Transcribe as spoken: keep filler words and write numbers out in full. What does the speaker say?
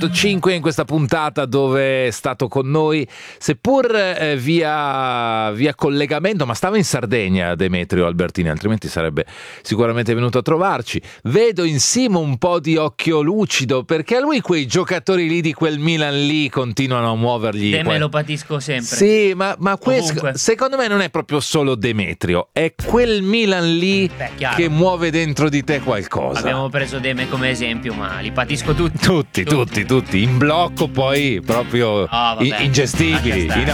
cinque in questa puntata dove è stato con noi, seppur eh, via, via collegamento, ma stava in Sardegna Demetrio Albertini, altrimenti sarebbe sicuramente venuto a trovarci. Vedo in Simo un po' di occhio lucido, perché a lui quei giocatori lì di quel Milan lì continuano a muovergli. De me quel... lo patisco sempre. Sì, ma, ma questo secondo me non è proprio solo Demetrio, è quel Milan lì Beh, che muove dentro di te qualcosa. Abbiamo preso Deme come esempio, ma li patisco tutti. Tutti, tutti, tutti, in blocco, poi proprio oh, ingestibili,